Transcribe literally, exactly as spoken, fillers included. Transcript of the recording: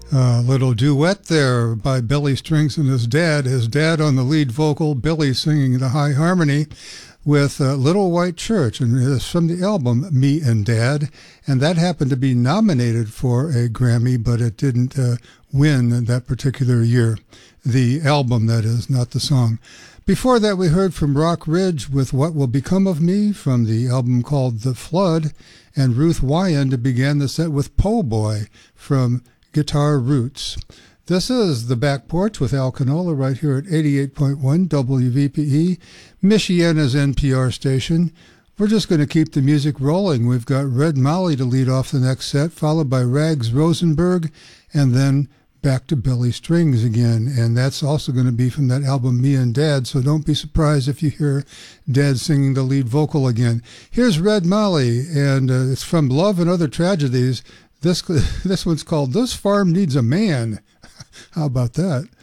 A little duet there by Billy Strings and his dad. His dad on the lead vocal, Billy singing the high harmony with uh, Little White Church, and it's from the album Me and Dad, and that happened to be nominated for a Grammy, but it didn't uh, win that particular year. The album, that is, not the song. Before that, we heard from Rock Ridge with What Will Become of Me from the album called The Flood, and Ruth Wyand began the set with Po' Boy from Guitar Roots. This is The Back Porch with Al Canola right here at eighty-eight point one W V P E, Michiana's N P R station. We're just going to keep the music rolling. We've got Red Molly to lead off the next set, followed by Rags Rosenberg, and then back to Billy Strings again. And that's also going to be from that album Me and Dad, so don't be surprised if you hear Dad singing the lead vocal again. Here's Red Molly, and uh, it's from Love and Other Tragedies. This this one's called This Farm Needs a Man. How about that?